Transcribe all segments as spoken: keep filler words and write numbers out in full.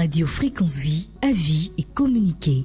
Radio Fréquence Vie, avis et communiquer.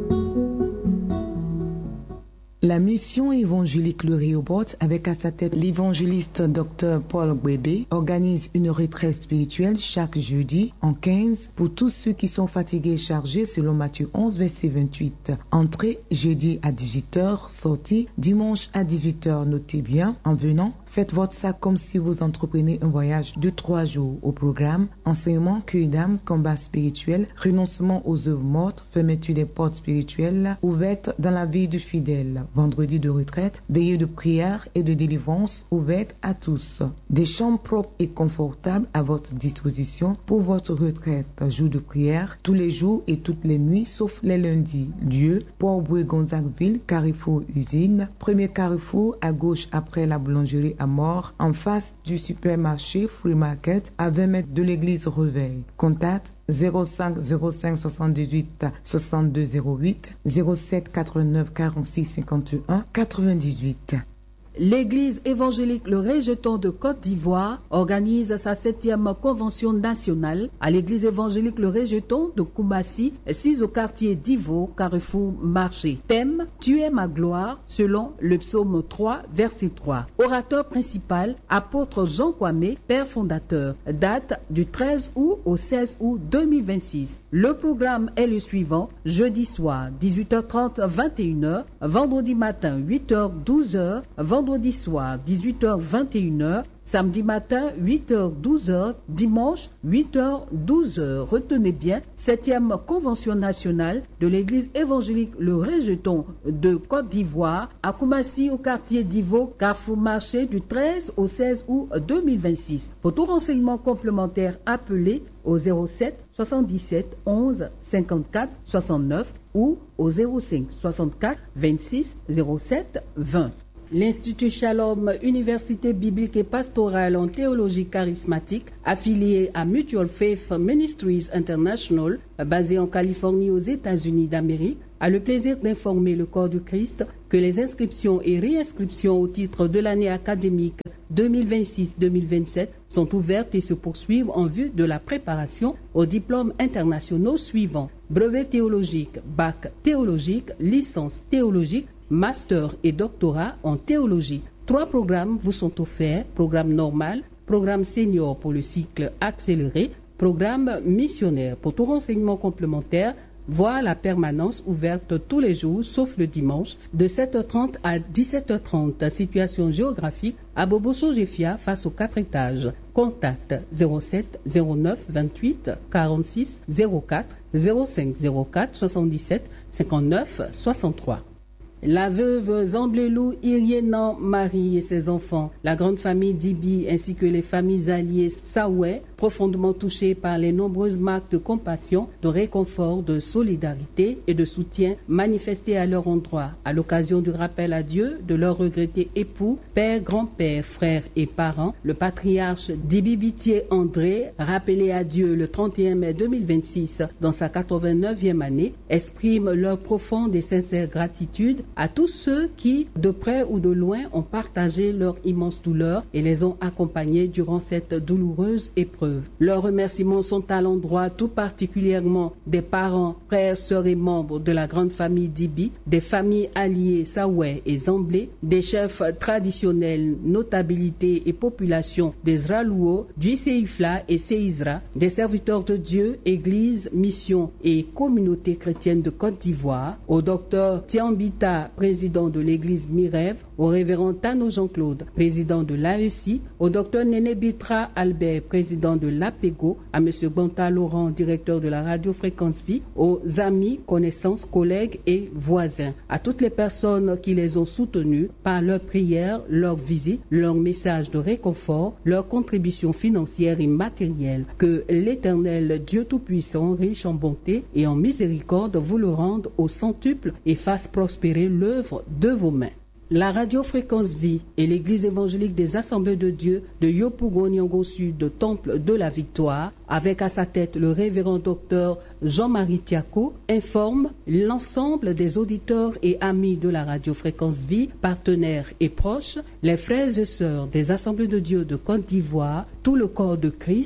La mission évangélique Le Rehoboth, avec à sa tête l'évangéliste Dr Paul Gbebe, organise une retraite spirituelle chaque jeudi en quinze pour tous ceux qui sont fatigués et chargés selon Matthieu onze, verset vingt-huit. Entrée jeudi à dix-huit heures, sortie dimanche à dix-huit heures. Notez bien, en venant, faites votre sac comme si vous entreprenez un voyage de trois jours. Au programme, enseignement, cueil d'âme, combat spirituel, renoncement aux œuvres mortes, fermeture des portes spirituelles ouvertes dans la vie du fidèle. Vendredi de retraite, veillée de prière et de délivrance ouverte à tous. Des chambres propres et confortables à votre disposition pour votre retraite. Jour de prière, tous les jours et toutes les nuits, sauf les lundis. Lieu, Port-Bouët-Gonzagueville, Carrefour Usine. Premier carrefour à gauche après la boulangerie à Mort, en face du supermarché Free Market, à vingt mètres de l'église Reveil. Contact zéro cinq zéro cinq soixante-dix-huit soixante-deux zéro huit, zéro sept quatre-vingt-neuf quarante-six cinquante-et-un quatre-vingt-dix-huit. L'Église évangélique Le Rejeton de Côte d'Ivoire organise sa septième convention nationale à l'Église évangélique Le Rejeton de Koumassi, sise au quartier d'Ivo, Carrefour Marché. Thème: Tu es ma gloire, selon le psaume trois, verset trois. Orateur principal, apôtre Jean Kwame, père fondateur. Date du treize août au seize août deux mille vingt-six. Le programme est le suivant: jeudi soir, dix-huit heures trente, vingt et une heures, vendredi matin, huit heures, douze heures, vendredi soir, dix-huit heures, vingt et une heures, samedi matin, huit heures, douze heures, dimanche, huit heures, douze heures. Retenez bien, septième convention nationale de l'Église évangélique Le Rejeton de Côte d'Ivoire à Koumassi au quartier d'Ivo, Carrefour Marché, du treize au seize août deux mille vingt-six. Pour tout renseignement complémentaire, appelez au zéro sept soixante-dix-sept onze cinquante-quatre soixante-neuf ou au zéro cinq soixante-quatre vingt-six zéro sept vingt. L'Institut Shalom, Université biblique et pastorale en théologie charismatique, affilié à Mutual Faith Ministries International, basé en Californie aux États-Unis d'Amérique, a le plaisir d'informer le corps du Christ que les inscriptions et réinscriptions au titre de l'année académique deux mille vingt-six deux mille vingt-sept sont ouvertes et se poursuivent en vue de la préparation aux diplômes internationaux suivants: brevet théologique, bac théologique, licence théologique, master et doctorat en théologie. Trois programmes vous sont offerts: programme normal, programme senior pour le cycle accéléré, programme missionnaire. Pour tout renseignement complémentaire, voir la permanence ouverte tous les jours, sauf le dimanche, de sept heures trente à dix-sept heures trente. Situation géographique à Bobo-Sogefia, face aux quatre étages. Contact zéro sept zéro neuf vingt-huit quarante-six zéro quatre, zéro cinq zéro quatre soixante-dix-sept cinquante-neuf soixante-trois. La veuve Zamblelou Irienan Marie et ses enfants, la grande famille Dibi ainsi que les familles alliées Saoué, profondément touchées par les nombreuses marques de compassion, de réconfort, de solidarité et de soutien manifestées à leur endroit à l'occasion du rappel à Dieu de leurs regrettés époux, père, grand-père, frères et parents, le patriarche Dibi Bitier André, rappelé à Dieu le trente et un mai deux mille vingt-six dans sa quatre-vingt-neuvième année, exprime leur profonde et sincère gratitude à tous ceux qui, de près ou de loin, ont partagé leur immense douleur et les ont accompagnés durant cette douloureuse épreuve. Leurs remerciements sont à l'endroit tout particulièrement des parents, frères, sœurs et membres de la grande famille Dibi, des familles alliées Saoué et Zamblé, des chefs traditionnels, notabilités et populations des Zralouo, du Seifla et Seizra, des serviteurs de Dieu, églises, missions et communautés chrétiennes de Côte d'Ivoire, au docteur Tiambita, président de l'église Mirève, au révérend Tano Jean-Claude, président de l'A E C I, au docteur Néné Bitra Albert, président de l'A P E G O, à M. Banta Laurent, directeur de la radio Fréquence Vie, aux amis, connaissances, collègues et voisins, à toutes les personnes qui les ont soutenus par leurs prières, leurs visites, leurs messages de réconfort, leurs contributions financières et matérielles. Que l'Éternel Dieu Tout-Puissant, riche en bonté et en miséricorde, vous le rende au centuple et fasse prospérer l'œuvre de vos mains. La radio Fréquence Vie et l'Église évangélique des Assemblées de Dieu de Yopougon-Nyango Sud de Temple de la Victoire, avec à sa tête le révérend docteur Jean-Marie Tiako, informe l'ensemble des auditeurs et amis de la radio Fréquence Vie, partenaires et proches, les frères et sœurs des Assemblées de Dieu de Côte d'Ivoire, tout le corps de Christ,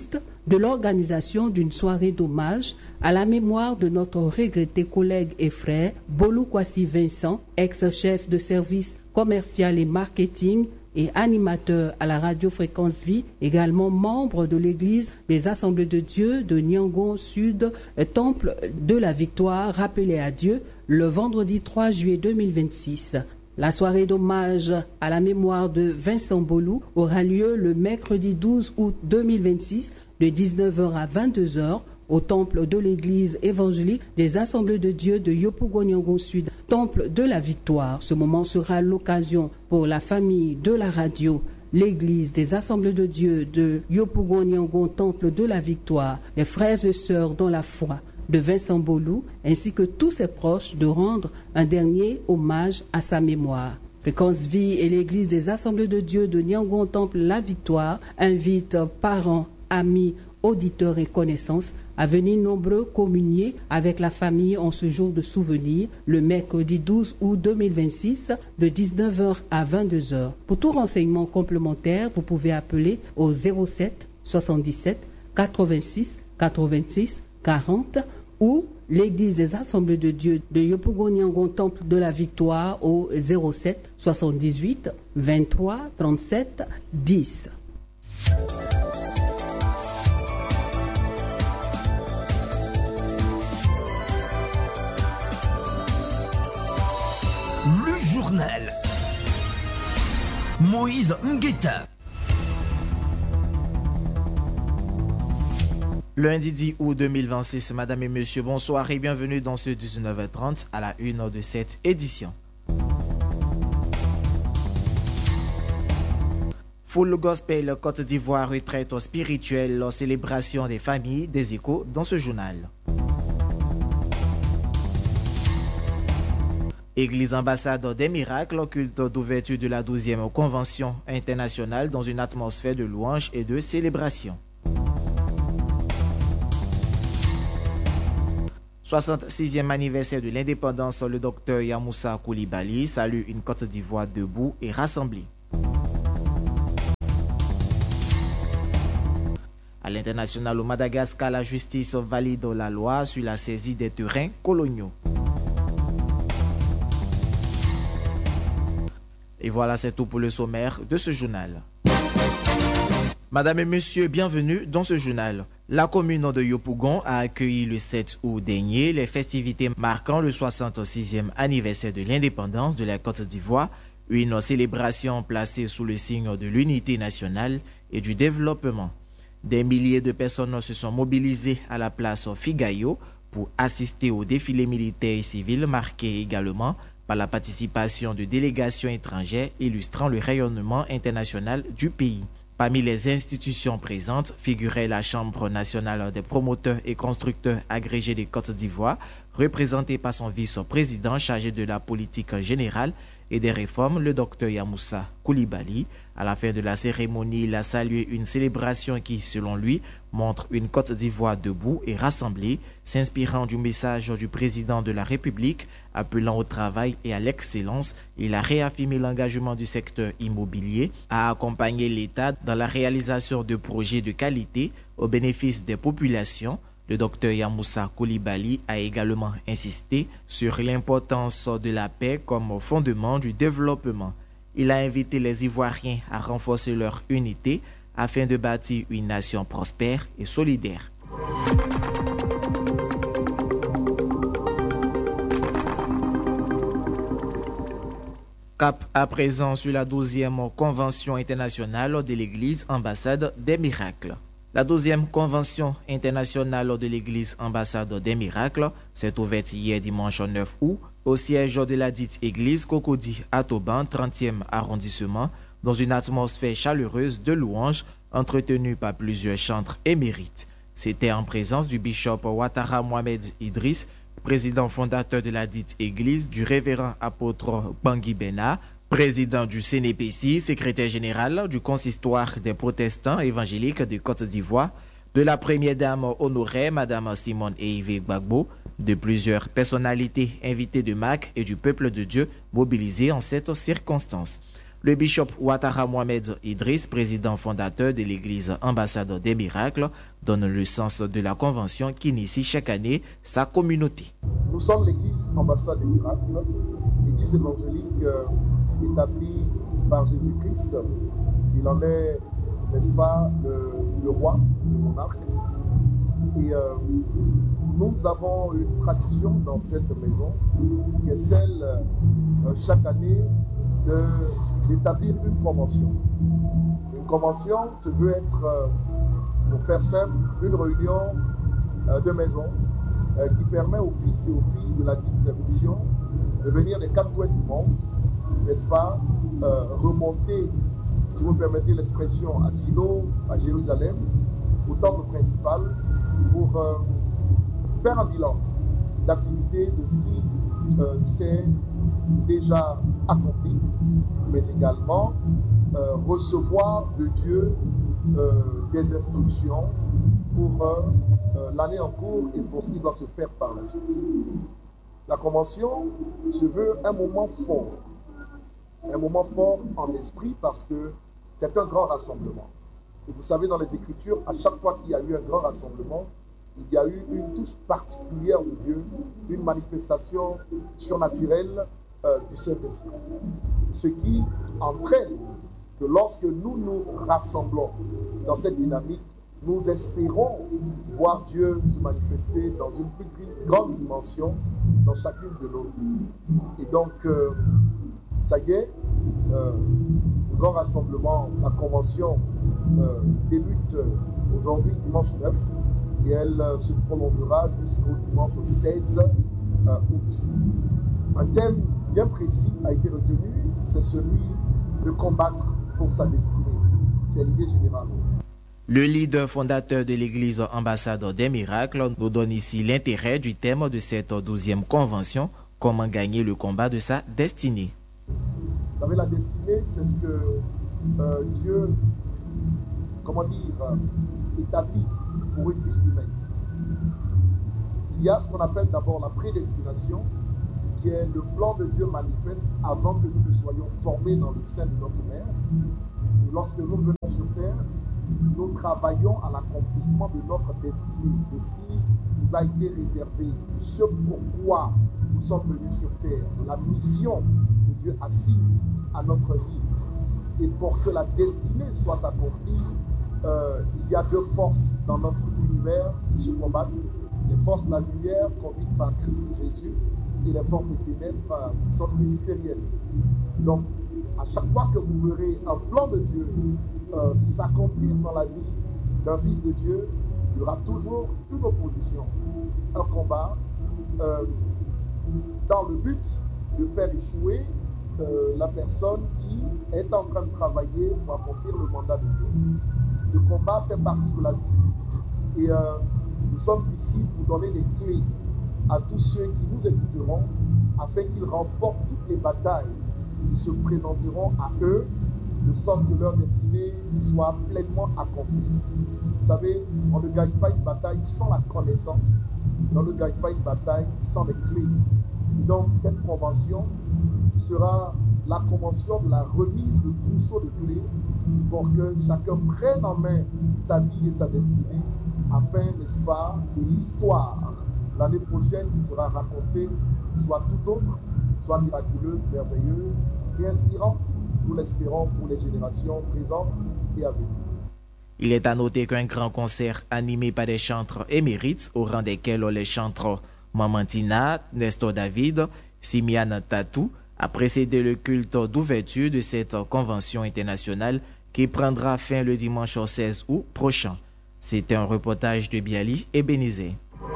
de l'organisation d'une soirée d'hommage à la mémoire de notre regretté collègue et frère Bolou Kwasi Vincent, ex-chef de service commercial et marketing et animateur à la radio Fréquence Vie, également membre de l'église des Assemblées de Dieu de Nyangon Sud, temple de la Victoire, rappelé à Dieu le vendredi trois juillet deux mille vingt-six. La soirée d'hommage à la mémoire de Vincent Bolou aura lieu le mercredi douze août deux mille vingt-six de dix-neuf heures à vingt-deux heures au temple de l'église évangélique des Assemblées de Dieu de Yopougon-Nyangon Sud, temple de la Victoire. Ce moment sera l'occasion pour la famille de la radio, l'église des Assemblées de Dieu de Yopougon-Nyangon, temple de la Victoire, les frères et sœurs dans la foi de Vincent Bolou, ainsi que tous ses proches, de rendre un dernier hommage à sa mémoire. Fréquence Vie et l'église des Assemblées de Dieu de Nyangon, temple la Victoire, invitent parents, amis, auditeurs et connaissances à venir nombreux communier avec la famille en ce jour de souvenir, le mercredi douze août deux mille vingt-six, de dix-neuf heures à vingt-deux heures. Pour tout renseignement complémentaire, vous pouvez appeler au zéro sept soixante-dix-sept quatre-vingt-six quatre-vingt-six quarante ou l'église des Assemblées de Dieu de Yopougon-Nyangon, temple de la Victoire, au zéro sept soixante-dix-huit vingt-trois trente-sept dix. Le journal. Moïse Ngueta. Lundi dix août deux mille vingt-six, Madame et Monsieur, bonsoir et bienvenue dans ce dix-neuf heures trente à la une de cette édition. Full Gospel Côte d'Ivoire, retraite spirituelle, célébration des familles, des échos dans ce journal. Église ambassade des miracles, culte d'ouverture de la douzième convention internationale dans une atmosphère de louange et de célébration. soixante-sixième anniversaire de l'indépendance, le docteur Yamoussa Koulibaly salue une Côte d'Ivoire debout et rassemblée. À l'international, au Madagascar, la justice valide la loi sur la saisie des terrains coloniaux. Et voilà, c'est tout pour le sommaire de ce journal. Madame et Monsieur, bienvenue dans ce journal. La commune de Yopougon a accueilli le sept août dernier les festivités marquant le soixante-sixième anniversaire de l'indépendance de la Côte d'Ivoire, une célébration placée sous le signe de l'unité nationale et du développement. Des milliers de personnes se sont mobilisées à la place Figayo pour assister au défilé militaire et civil, marqué également par la participation de délégations étrangères illustrant le rayonnement international du pays. Parmi les institutions présentes figurait la Chambre nationale des promoteurs et constructeurs agrégés de Côte d'Ivoire, représentée par son vice-président chargé de la politique générale et des réformes, le docteur Yamoussa Koulibaly. À la fin de la cérémonie, il a salué une célébration qui, selon lui, montre une Côte d'Ivoire debout et rassemblée, s'inspirant du message du président de la République, appelant au travail et à l'excellence. Il a réaffirmé l'engagement du secteur immobilier à accompagner l'État dans la réalisation de projets de qualité au bénéfice des populations. Le docteur Yamoussa Koulibaly a également insisté sur l'importance de la paix comme fondement du développement. Il a invité les Ivoiriens à renforcer leur unité afin de bâtir une nation prospère et solidaire. Cap à présent sur la douzième convention internationale de l'Église ambassade des miracles. La douzième convention internationale de l'Église ambassade des miracles s'est ouverte hier dimanche neuf août au siège de la dite église Cocody à Toban, trentième arrondissement, dans une atmosphère chaleureuse de louanges entretenue par plusieurs chantres émérites. C'était en présence du bishop Ouattara Mohamed Idriss, président fondateur de la dite église, du révérend apôtre Bangui Bena, président du C N P C, secrétaire général du consistoire des protestants évangéliques de Côte d'Ivoire, de la première dame honorée, Madame Simone Eivé Gbagbo, de plusieurs personnalités invitées de M A C et du peuple de Dieu mobilisés en cette circonstance. Le bishop Ouattara Mohamed Idriss, président fondateur de l'église Ambassadeur des Miracles, donne le sens de la convention qui initie chaque année sa communauté. Nous sommes l'église Ambassadeur des Miracles, l'église évangélique euh, établie par Jésus-Christ. Il en est, n'est-ce pas, le, le roi, le monarque. Et euh, nous avons une tradition dans cette maison qui est celle, euh, chaque année, de d'établir une convention. Une convention, ce veut être, euh, pour faire simple, une réunion euh, de maison euh, qui permet aux fils et aux filles de la dite mission de venir des quatre coins du monde, n'est-ce pas, euh, remonter, si vous me permettez l'expression, à Silo, à Jérusalem, au temple principal, pour euh, faire un bilan d'activité de ce qui euh, s'est déjà accompli, mais également euh, recevoir de Dieu euh, des instructions pour euh, euh, l'année en cours et pour ce qui doit se faire par la suite. La convention se veut un moment fort, un moment fort en esprit parce que c'est un grand rassemblement. Et vous savez, dans les Écritures, à chaque fois qu'il y a eu un grand rassemblement, il y a eu une touche particulière de Dieu, une manifestation surnaturelle euh, du Saint-Esprit. Ce qui entraîne que lorsque nous nous rassemblons dans cette dynamique, nous espérons voir Dieu se manifester dans une plus grande dimension dans chacune de nos vies. Et donc, euh, ça y est, euh, le grand rassemblement, la convention euh, débute aujourd'hui, dimanche neuf, et elle euh, se prolongera jusqu'au dimanche seize euh, août. Un thème bien précis a été retenu, c'est celui de combattre pour sa destinée. C'est l'idée générale. Le leader fondateur de l'église Ambassadeur des Miracles nous donne ici l'intérêt du thème de cette douzième convention, comment gagner le combat de sa destinée. Vous savez, la destinée, c'est ce que euh, Dieu, comment dire, euh, établit pour une vie humaine. Il y a ce qu'on appelle d'abord la prédestination, qui est le plan de Dieu manifeste avant que nous ne soyons formés dans le sein de notre mère. Et lorsque nous venons sur terre, nous travaillons à l'accomplissement de notre destinée, de ce qui nous a été réservé, ce pourquoi nous sommes venus sur terre, la mission que Dieu assigne à notre vie. Et pour que la destinée soit accomplie, euh, il y a deux forces dans notre univers qui se combattent. Les forces de la lumière conduites par Christ Jésus et les forces des ténèbres qui sont lucifériennes. Donc, à chaque fois que vous verrez un plan de Dieu euh, s'accomplir dans la vie d'un fils de Dieu, il y aura toujours une opposition, un combat, euh, dans le but de faire échouer euh, la personne qui est en train de travailler pour accomplir le mandat de Dieu. Le combat fait partie de la vie. Et euh, nous sommes ici pour donner les clés à tous ceux qui nous écouteront afin qu'ils remportent toutes les batailles qui se présenteront à eux, de sorte que leur destinée soit pleinement accomplie. Vous savez, on ne gagne pas une bataille sans la connaissance, on ne gagne pas une bataille sans les clés. Donc cette convention sera la convention de la remise de trousseau de clés pour que chacun prenne en main sa vie et sa destinée afin, n'est-ce pas, que l'histoire l'année prochaine qui sera racontée soit tout autre, soit miraculeuse, merveilleuse et inspirante. Nous l'espérons pour les générations présentes et à venir. Il est à noter qu'un grand concert animé par des chantres émérites, au rang desquels les chantres Mamantina, Nestor David, Simian Tatou, a précédé le culte d'ouverture de cette convention internationale qui prendra fin le dimanche seize août prochain. C'était un reportage de Biali et Benizé.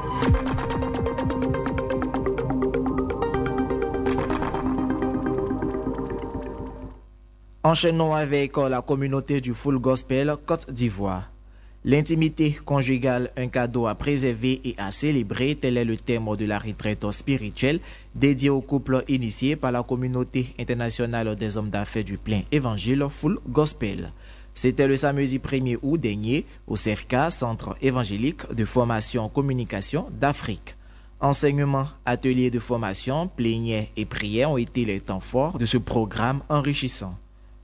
Enchaînons avec la communauté du Full Gospel Côte d'Ivoire. L'intimité conjugale, un cadeau à préserver et à célébrer, tel est le thème de la retraite spirituelle dédiée aux couples initiés par la communauté internationale des hommes d'affaires du plein évangile Full Gospel. C'était le samedi premier août dernier au C F K, Centre évangélique de formation communication d'Afrique. Enseignements, ateliers de formation, plénières et prières ont été les temps forts de ce programme enrichissant.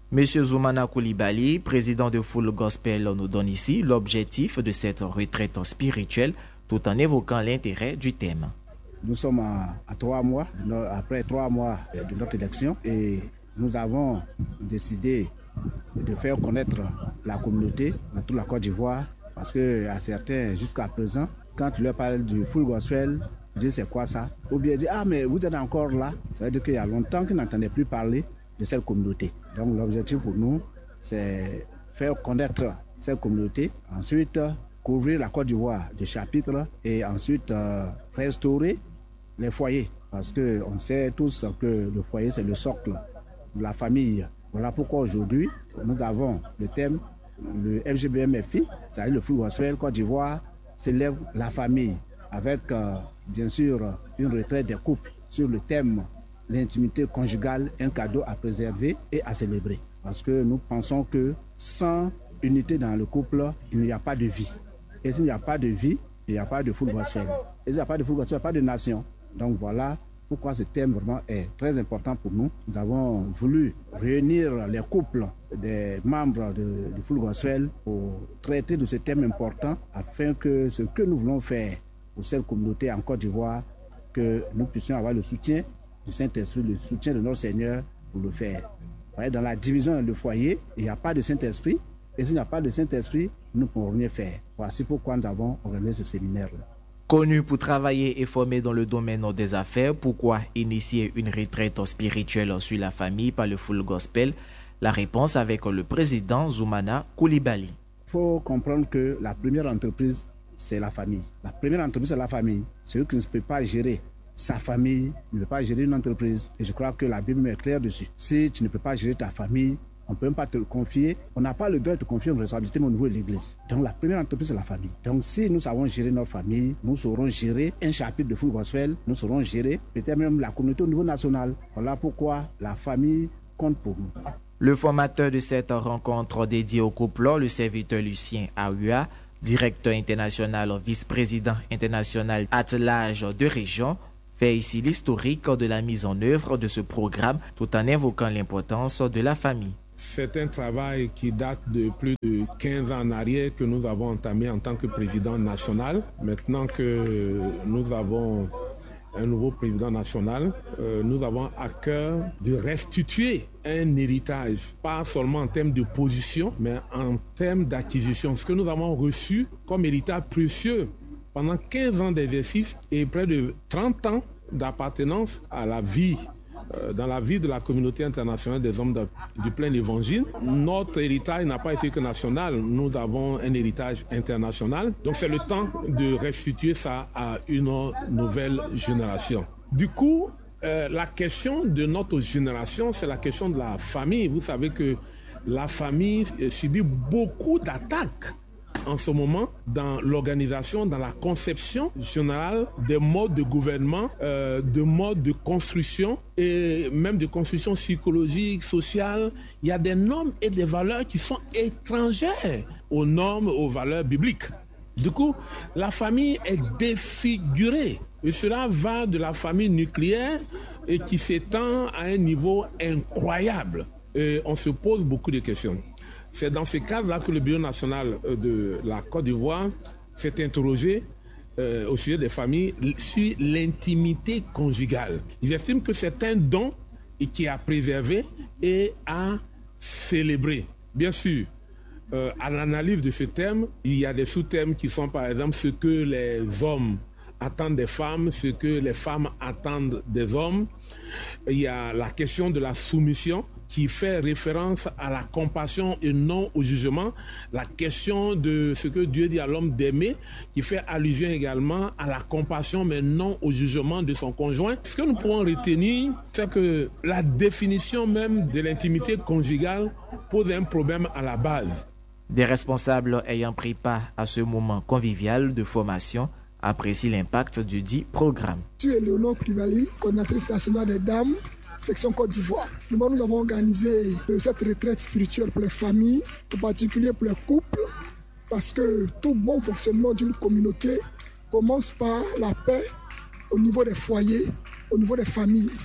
Monsieur Zoumana Koulibaly, président de Full Gospel, nous donne ici l'objectif de cette retraite spirituelle tout en évoquant l'intérêt du thème. Nous sommes à, à trois mois, après trois mois de notre élection, et nous avons décidé de faire connaître la communauté dans toute la Côte d'Ivoire, parce que à certains, jusqu'à présent, quand tu leur parles du Full Gospel, ils disent c'est quoi ça? Ou bien ils disent ah mais vous êtes encore là. Ça veut dire qu'il y a longtemps qu'ils n'entendaient plus parler de cette communauté. Donc l'objectif pour nous, c'est faire connaître cette communauté, ensuite couvrir la Côte d'Ivoire de chapitres et ensuite euh, restaurer les foyers. Parce qu'on sait tous que le foyer, c'est le socle de la famille. Voilà pourquoi aujourd'hui, nous avons le thème, le F G B M F I, c'est-à-dire le Full Gospel Côte d'Ivoire, célèbre la famille, avec euh, bien sûr une retraite des couples sur le thème l'intimité conjugale, un cadeau à préserver et à célébrer. Parce que nous pensons que sans unité dans le couple, il n'y a pas de vie. Et s'il n'y a pas de vie, il n'y a pas de Full Gospel. Et s'il n'y a pas de Full Gospel, il n'y a pas de nation. Donc voilà pourquoi ce thème vraiment est très important pour nous. Nous avons voulu réunir les couples des membres de, du Full Gospel pour traiter de ce thème important afin que ce que nous voulons faire pour cette communauté en Côte d'Ivoire, que nous puissions avoir le soutien du Saint-Esprit, le soutien de notre Seigneur pour le faire. Voyez, dans la division du foyer, il n'y a pas de Saint-Esprit. Et s'il n'y a pas de Saint-Esprit, nous ne pouvons rien faire. Voici pourquoi nous avons organisé ce séminaire-là. Connu pour travailler et former dans le domaine des affaires, pourquoi initier une retraite spirituelle sur la famille par le Full Gospel? La réponse avec le président Zoumana Koulibaly. Il faut comprendre que la première entreprise, c'est la famille. La première entreprise, c'est la famille. Celui qui ne peut pas gérer sa famille ne peut pas gérer une entreprise. Et je crois que la Bible est claire dessus. Si tu ne peux pas gérer ta famille, on ne peut même pas te le confier. On n'a pas le droit de te confier une responsabilité au niveau de l'Église. Donc la première entreprise, c'est la famille. Donc si nous savons gérer notre famille, nous saurons gérer un chapitre de Full Gospel, nous saurons gérer peut-être même la communauté au niveau national. Voilà pourquoi la famille compte pour nous. Le formateur de cette rencontre dédiée au couple, le serviteur Lucien Aoua, directeur international, vice-président international attelage de région, fait ici l'historique de la mise en œuvre de ce programme tout en évoquant l'importance de la famille. C'est un travail qui date de plus de quinze ans en arrière que nous avons entamé en tant que président national. Maintenant que nous avons un nouveau président national, euh, nous avons à cœur de restituer un héritage, pas seulement en termes de position, mais en termes d'acquisition. Ce que nous avons reçu comme héritage précieux pendant quinze ans d'exercice et près de trente ans d'appartenance à la vie, euh, dans la vie de la communauté internationale des hommes de, du plein évangile. Notre héritage n'a pas été que national, nous avons un héritage international. Donc c'est le temps de restituer ça à une nouvelle génération. Du coup, euh, la question de notre génération, c'est la question de la famille. Vous savez que la famille subit beaucoup d'attaques en ce moment dans l'organisation, dans la conception générale des modes de gouvernement, euh, de modes de construction et même de construction psychologique, sociale. Il y a des normes et des valeurs qui sont étrangères aux normes, aux valeurs bibliques. Du coup, la famille est défigurée. Et cela va de la famille nucléaire et qui s'étend à un niveau incroyable. Et on se pose beaucoup de questions. C'est dans ce cadre-là que le Bureau national de la Côte d'Ivoire s'est interrogé euh, au sujet des familles sur l'intimité conjugale. Ils estiment que c'est un don qui est à préserver et à célébrer. Bien sûr, euh, à l'analyse de ce thème, il y a des sous-thèmes qui sont par exemple ce que les hommes attendent des femmes, ce que les femmes attendent des hommes. Il y a la question de la soumission, qui fait référence à la compassion et non au jugement, la question de ce que Dieu dit à l'homme d'aimer, qui fait allusion également à la compassion mais non au jugement de son conjoint. Ce que nous pouvons retenir, c'est que la définition même de l'intimité conjugale pose un problème à la base. Des responsables ayant pris part à ce moment convivial de formation apprécient l'impact du dit programme. Je suis Éléonore Koulibaly, coordinatrice nationale des dames, section Côte d'Ivoire. Nous, nous avons organisé cette retraite spirituelle pour les familles, en particulier pour les couples, parce que tout bon fonctionnement d'une communauté commence par la paix au niveau des foyers, au niveau des familles.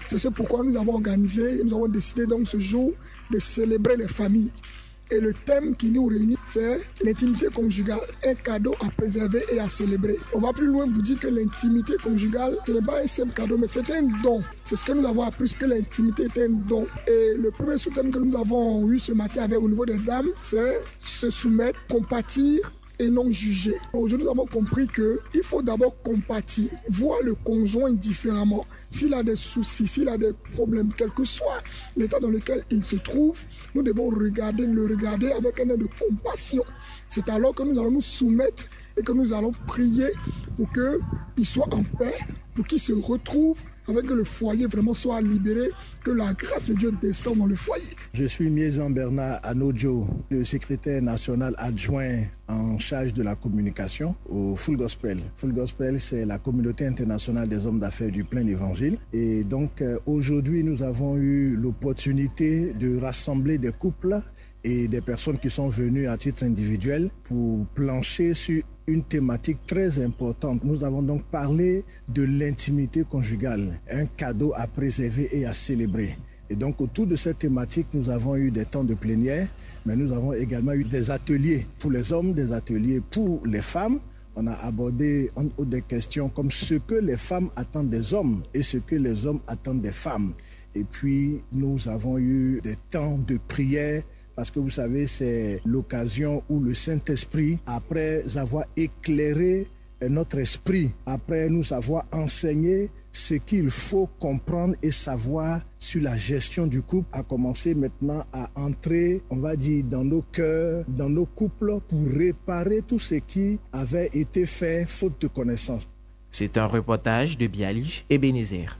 C'est pourquoi nous avons organisé, nous avons décidé donc ce jour de célébrer les familles. Et le thème qui nous réunit, c'est l'intimité conjugale, un cadeau à préserver et à célébrer. On va plus loin pour dire que l'intimité conjugale, ce n'est pas un simple cadeau, mais c'est un don. C'est ce que nous avons appris, que l'intimité est un don. Et le premier sous-thème que nous avons eu ce matin avec au niveau des dames, c'est se soumettre, compatir et non juger. Aujourd'hui, nous avons compris qu'il faut d'abord compatir, voir le conjoint différemment. S'il a des soucis, s'il a des problèmes, quel que soit l'état dans lequel il se trouve, nous devons regarder, le regarder avec un air de compassion. C'est alors que nous allons nous soumettre et que nous allons prier pour qu'il soit en paix, pour qu'il se retrouve, avec que le foyer vraiment soit libéré, que la grâce de Dieu descende dans le foyer. Je suis Miezan Bernard Anodjo, le secrétaire national adjoint en charge de la communication au Full Gospel. Full Gospel, c'est la communauté internationale des hommes d'affaires du plein évangile. Et donc euh, aujourd'hui, nous avons eu l'opportunité de rassembler des couples et des personnes qui sont venues à titre individuel pour plancher sur une thématique très importante. Nous avons donc parlé de l'intimité conjugale, un cadeau à préserver et à célébrer. Et donc autour de cette thématique, nous avons eu des temps de plénière, mais nous avons également eu des ateliers pour les hommes, des ateliers pour les femmes. On a abordé des questions comme ce que les femmes attendent des hommes et ce que les hommes attendent des femmes. Et puis nous avons eu des temps de prière, parce que vous savez, c'est l'occasion où le Saint-Esprit, après avoir éclairé notre esprit, après nous avoir enseigné ce qu'il faut comprendre et savoir sur la gestion du couple, a commencé maintenant à entrer, on va dire, dans nos cœurs, dans nos couples, pour réparer tout ce qui avait été fait faute de connaissance. C'est un reportage de Biali et Bénézer.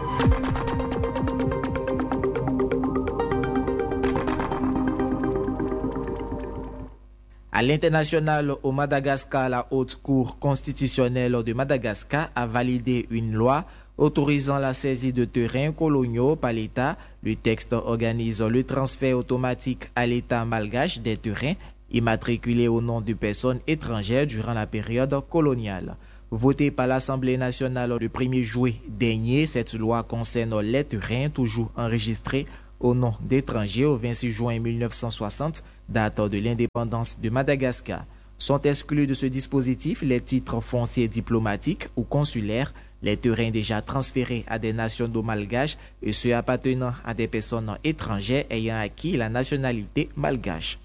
À l'international, au Madagascar, la Haute Cour constitutionnelle de Madagascar a validé une loi autorisant la saisie de terrains coloniaux par l'État. Le texte organise le transfert automatique à l'État malgache des terrains immatriculés au nom de personnes étrangères durant la période coloniale. Votée par l'Assemblée nationale le premier juillet dernier, cette loi concerne les terrains toujours enregistrés au nom d'étrangers au vingt-six juin mille neuf cent soixante, date de l'indépendance de Madagascar. Sont exclus de ce dispositif les titres fonciers diplomatiques ou consulaires, les terrains déjà transférés à des nationaux malgaches et ceux appartenant à des personnes étrangères ayant acquis la nationalité malgache.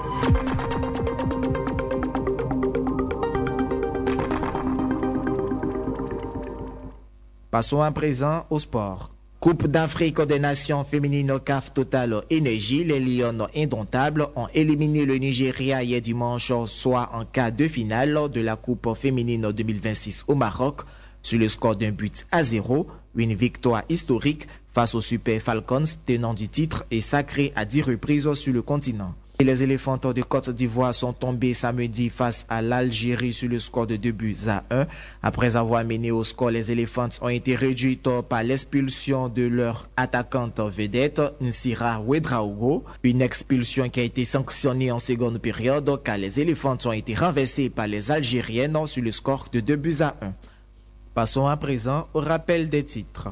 Passons à présent au sport. Coupe d'Afrique des Nations féminines C A F Total Énergie, les Lions indomptables ont éliminé le Nigeria hier dimanche soir en quart de finale de la Coupe féminine deux mille vingt-six au Maroc sur le score d'un but à zéro, une victoire historique face aux Super Falcons tenant du titre et sacrés à dix reprises sur le continent. Et les éléphants de Côte d'Ivoire sont tombés samedi face à l'Algérie sur le score de deux buts à un. Après avoir mené au score, les éléphants ont été réduits par l'expulsion de leur attaquante vedette, Nsira Ouedraogo. Une expulsion qui a été sanctionnée en seconde période car les éléphants ont été renversés par les Algériennes sur le score de deux buts à un. Passons à présent au rappel des titres.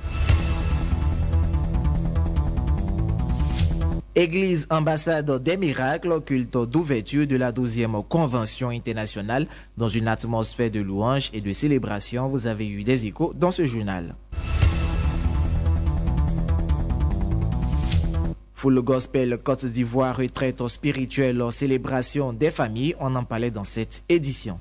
Église ambassade des miracles, culte d'ouverture de la douzième convention internationale dans une atmosphère de louange et de célébration. Vous avez eu des échos dans ce journal. Full Gospel Côte d'Ivoire, retraite spirituelle, célébration des familles, on en parlait dans cette édition.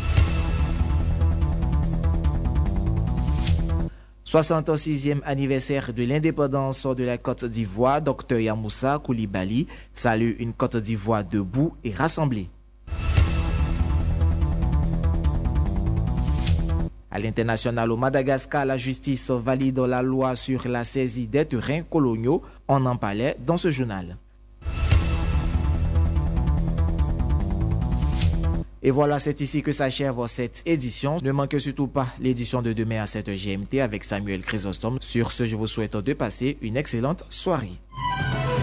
soixante-sixième anniversaire de l'indépendance de la Côte d'Ivoire, Docteur Yamoussa Koulibaly salue une Côte d'Ivoire debout et rassemblée. À l'international, au Madagascar, la justice valide la loi sur la saisie des terrains coloniaux. On en parlait dans ce journal. Et voilà, c'est ici que s'achève cette édition. Ne manquez surtout pas l'édition de demain à sept heures G M T avec Samuel Chrysostome. Sur ce, je vous souhaite de passer une excellente soirée.